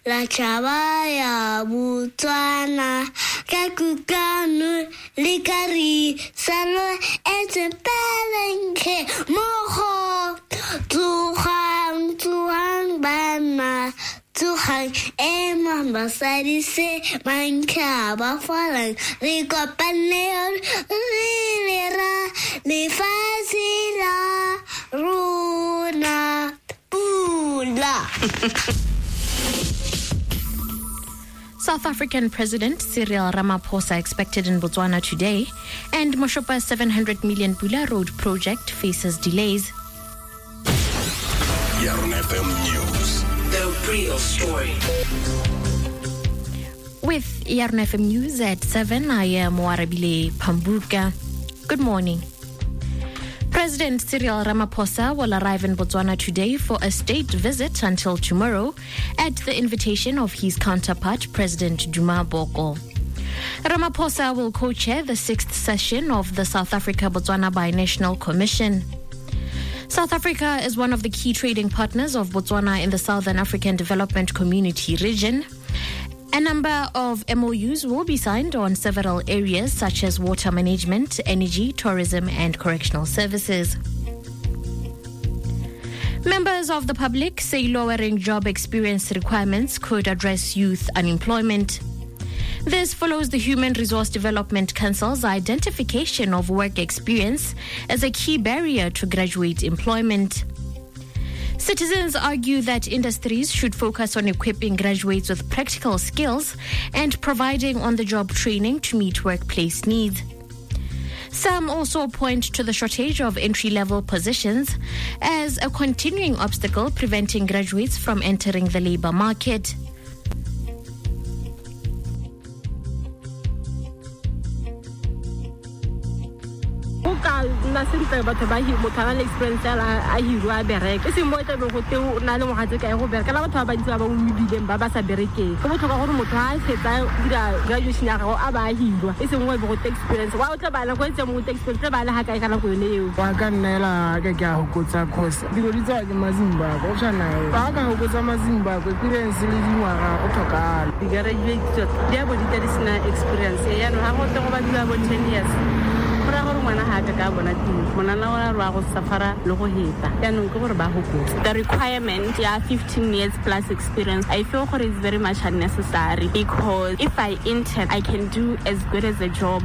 la chava ya Botswana ka kukanu likari salo etepelenke moho tuhang bana tuhang basadi se manka ba falang re kopane re ra le fasila runa pula. South African President Cyril Ramaphosa expected in Botswana today, and Moshopa's 700 million Pula Road project faces delays. Yarn FM News. The real story. With Yarn FM News at 7, I am Warabile Pambuka. Good morning. President Cyril Ramaphosa will arrive in Botswana today for a state visit until tomorrow at the invitation of his counterpart, President Duma Boko. Ramaphosa will co-chair the 6th session of the South Africa-Botswana Binational Commission. South Africa is one of the key trading partners of Botswana in the Southern African Development Community region. A number of MOUs will be signed on several areas such as water management, energy, tourism, and correctional services. Members of the public say lowering job experience requirements could address youth unemployment. This follows the Human Resource Development Council's identification of work experience as a key barrier to graduate employment. Citizens argue that industries should focus on equipping graduates with practical skills and providing on-the-job training to meet workplace needs. Some also point to the shortage of entry-level positions as a continuing obstacle preventing graduates from entering the labor market. na sentle batho ba motho experience a hirwa bereka e seng mo tle go te o na le mogatse ka go bereka la batho ba bantsi ba ba umibileng ba ba sa berekeng go botlhokwa gore motho a fetsa dira graduation ya gago a ba hirwa e seng go go experience wa o tla bana go etsa mo experience ba la ha kae kana go yone eo wa ka nnela ka ke a go kotsa course dilo di tsa ke mazimba go tshwana ba ka go kotsa mazimba go experience le dingwaga go tlhokala di graduate dia bo di traditional experience ya no ha go tle go ba dula bo 10 years. The requirement, 15 years plus experience, I feel it's very much unnecessary because if I intern, I can do as good as a job.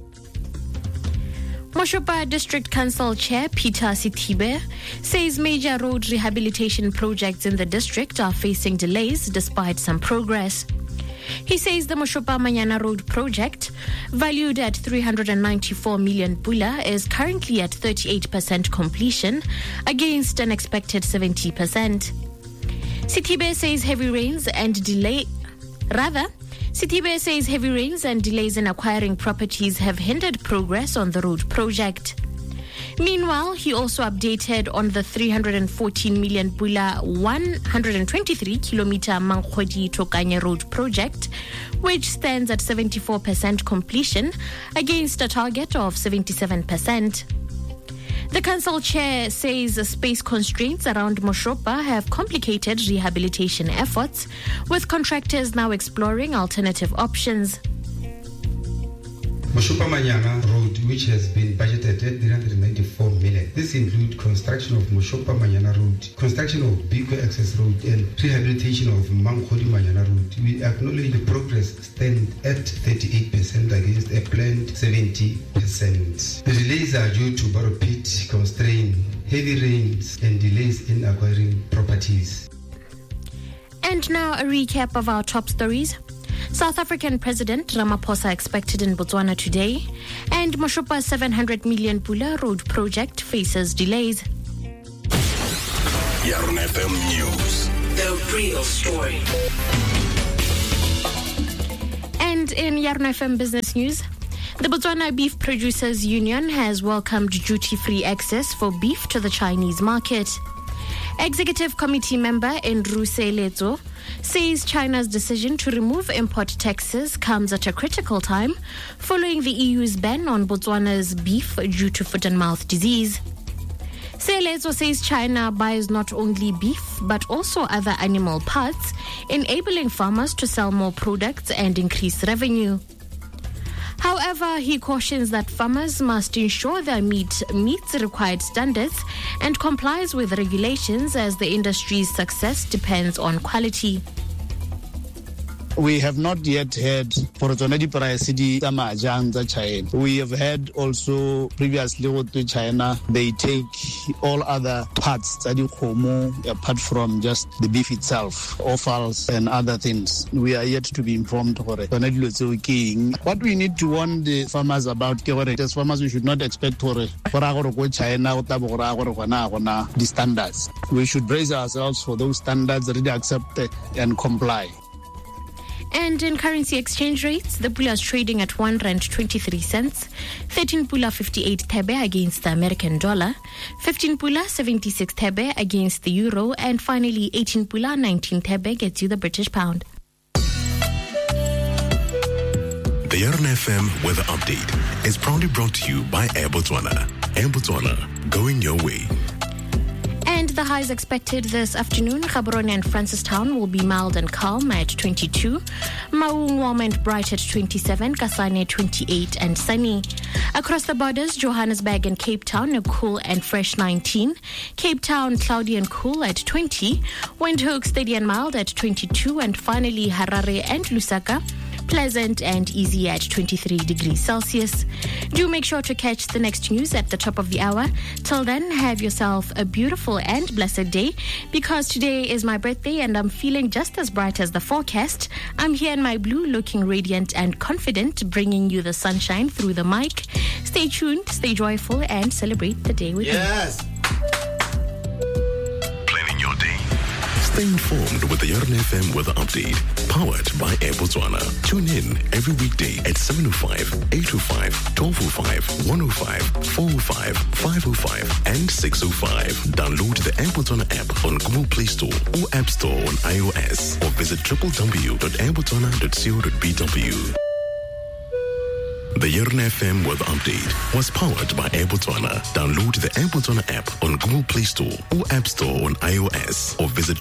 Moshopa District Council Chair Peter Sithibe says major road rehabilitation projects in the district are facing delays despite some progress. He says the Moshopa Manyana Road project, valued at 394 million Pula, is currently at 38% completion against an expected 70%. Sithibe says heavy rains and delays in acquiring properties have hindered progress on the road project. Meanwhile, he also updated on the 314 million Pula 123 kilometer Mankhodi Tokanye Road project, which stands at 74% completion against a target of 77%. The council chair says space constraints around Moshopa have complicated rehabilitation efforts, with contractors now exploring alternative options. Moshopa Manyana Road, which has been budgeted at 394 million. This includes construction of Moshopa Manyana Road, construction of Biko Access Road, and rehabilitation of Mankhodi Manyana Road. We acknowledge the progress stands at 38% against a planned 70%. The delays are due to borrow pit constraint, heavy rains, and delays in acquiring properties. And now a recap of our top stories. South African President Ramaphosa expected in Botswana today, and Moshopa's 700 million Pula Road project faces delays. Yarn FM News. The real story. And in Yarn FM Business News, the Botswana Beef Producers Union has welcomed duty-free access for beef to the Chinese market. Executive Committee member Ndruse Lezo says China's decision to remove import taxes comes at a critical time following the EU's ban on Botswana's beef due to foot and mouth disease. Seelezo says China buys not only beef but also other animal parts, enabling farmers to sell more products and increase revenue. However, he cautions that farmers must ensure their meat meets required standards and complies with regulations, as the industry's success depends on quality. We have not yet had for China. We have had also previously with China, they take all other parts apart from just the beef itself, offals and other things. We are yet to be informed. What we need to warn the farmers about, as farmers, we should not expect China the standards. We should brace ourselves for those standards, really accept and comply. And in currency exchange rates, the pula is trading at R1.23, 13 pula 58 thebe against the American dollar, 15 pula 76 thebe against the euro, and finally 18 pula 19 thebe gets you the British pound. The Yarn FM Weather Update is proudly brought to you by Air Botswana. Air Botswana, going your way. And the highs expected this afternoon. Gaborone and Francistown will be mild and calm at 22. Maung warm and bright at 27. Kasane 28 and sunny. Across the borders, Johannesburg and Cape Town a cool and fresh 19. Cape Town cloudy and cool at 20. Windhoek steady and mild at 22. And finally Harare and Lusaka pleasant and easy at 23 degrees Celsius. Do make sure to catch the next news at the top of the hour. Till then, have yourself a beautiful and blessed day, because today is my birthday and I'm feeling just as bright as the forecast. I'm here in my blue, looking radiant and confident, bringing you the sunshine through the mic. Stay tuned, stay joyful, and celebrate the day with me. Yes! Planning your day. Stay informed with the Yarn FM Weather Update, powered by Air Botswana. Tune in every weekday at 7:05, 8:05, 12:05, 1:05, 4:05, 5:05, and 6:05. Download the Air Botswana app on Google Play Store or App Store on iOS, or visit www.airbotswana.co.bw. The Yarn FM Weather Update was powered by Air Botswana. Download the Air Botswana app on Google Play Store or App Store on iOS, or visit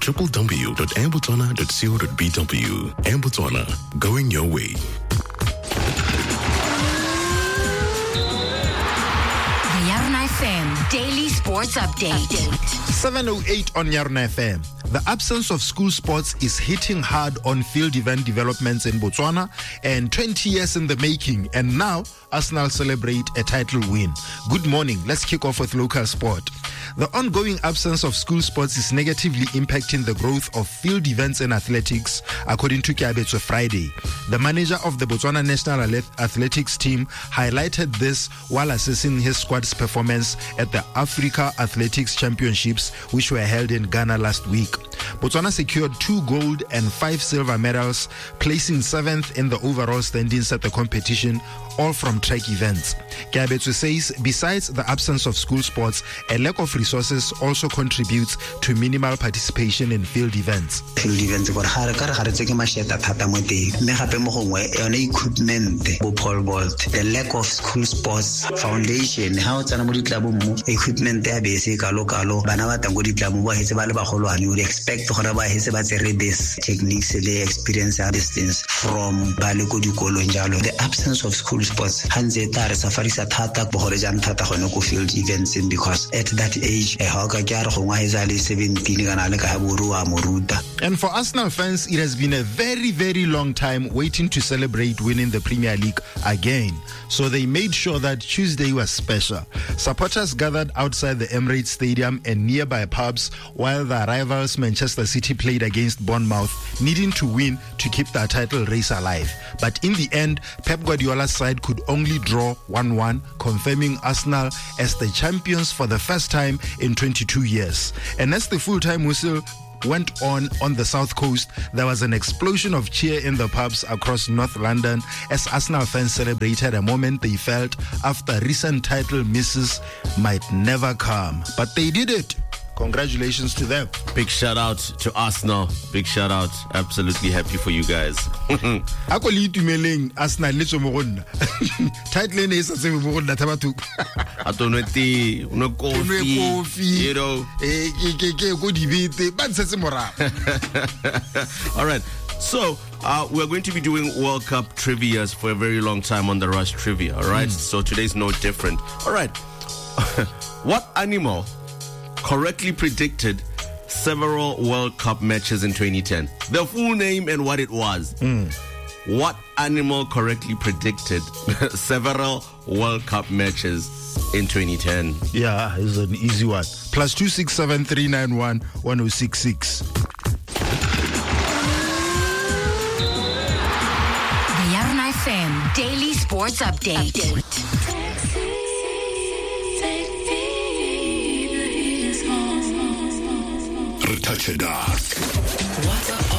www.airbotswana.co.bw. Air Botswana, going your way. The Yarn FM Daily Sports Update. 7:08 on Yarn FM. The absence of school sports is hitting hard on field event developments in Botswana, and 20 years in the making, and now Arsenal celebrate a title win. Good morning. Let's kick off with local sport. The ongoing absence of school sports is negatively impacting the growth of field events in athletics, according to Kiabetswe Friday. The manager of the Botswana National Athletics team highlighted this while assessing his squad's performance at the Africa Athletics Championships, which were held in Ghana last week. Botswana secured 2 gold and 5 silver medals, placing 7th in the overall standings at the competition, all from track events. Kiabetswe says besides the absence of school sports, a lack of resources also contributes to minimal participation in field events. Field events equipment, pole vault, the lack of school sports foundation, how equipment there basic you would expect techniques experience distance from the absence of school sports field events, because at that age 17. And for Arsenal fans, it has been a very, very long time waiting to celebrate winning the Premier League again. So they made sure that Tuesday was special. Supporters gathered outside the Emirates Stadium and nearby pubs while the rivals Manchester City played against Bournemouth, needing to win to keep the title race alive. But in the end, Pep Guardiola's side could only draw 1-1, confirming Arsenal as the champions for the first time in 22 years. And as the full-time whistle went on the south coast, there was an explosion of cheer in the pubs across North London as Arsenal fans celebrated a moment they felt after recent title misses might never come. But they did it. congratulations to them. Big shout out to Arsenal. Big shout out. Absolutely happy for you guys. Ako le itumeleng Arsenal le tso mo gonna. Title ne isa se mo gonna tabatu. Atoneti, no coffee. You know, go debate, but se mora. All right. So, we're going to be doing World Cup trivias for a very long time on the Rush Trivia, all right? So today's no different. All right. What animal correctly predicted several World Cup matches in 2010? The full name and what it was. What animal correctly predicted several World Cup matches in 2010? Yeah, it's an easy one. +267 391 1066. Yarna FM Daily Sports Update. Touch it dark. What's up?